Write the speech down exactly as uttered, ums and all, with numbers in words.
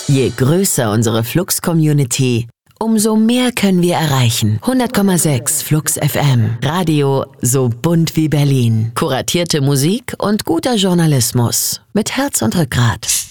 Je größer unsere Flux-Community, umso mehr können wir erreichen. hundert Komma sechs Flux F M. Radio so bunt wie Berlin. Kuratierte Musik und guter Journalismus. Mit Herz und Rückgrat.